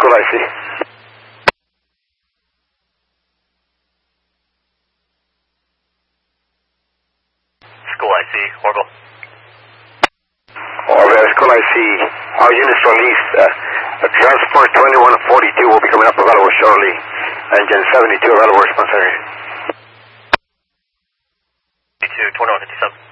School IC. School IC, Orville. Orville, School IC. Our units released. Transport 2142 will be coming up available shortly. Engine 72 available response area. 2157.